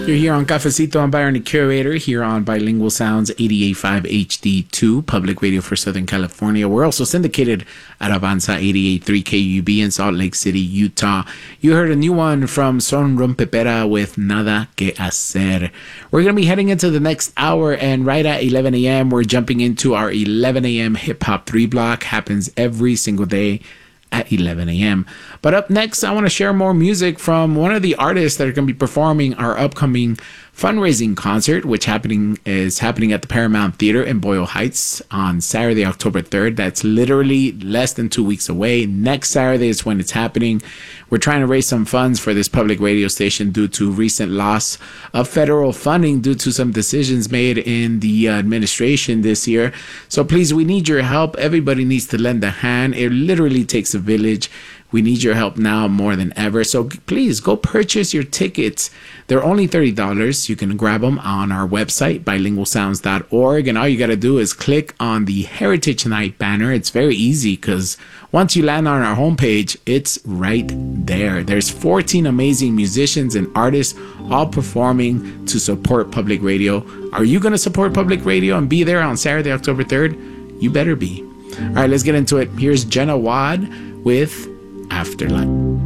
You're here on Cafecito. I'm Byron, the curator, here on Bilingual Sounds 88.5 HD2, public radio for Southern California. We're also syndicated at Avanza 88.3 KUB in Salt Lake City, Utah. You heard a new one from Son Rompepera with Nada Que Hacer. We're going to be heading into the next hour, and right at 11 a.m., we're jumping into our 11 a.m. hip-hop 3 block. Happens every single day at 11 a.m. But up next, I want to share more music from one of the artists that are going to be performing our upcoming fundraising concert, which is happening at the Paramount Theater in Boyle Heights on Saturday, October 3rd. That's literally less than 2 weeks away. Next Saturday is when it's happening. We're trying to raise some funds for this public radio station due to recent loss of federal funding due to some decisions made in the administration this year. So please, we need your help. Everybody needs to lend a hand. It literally takes a village. We need your help now more than ever. So please go purchase your tickets. They're only $30. You can grab them on our website, bilingualsounds.org. And all you got to do is click on the Heritage Night banner. It's very easy because once you land on our homepage, it's right there. There's 14 amazing musicians and artists all performing to support public radio. Are you going to support public radio and be there on Saturday, October 3rd? You better be. All right, let's get into it. Here's Jenna Wad with Afterlife.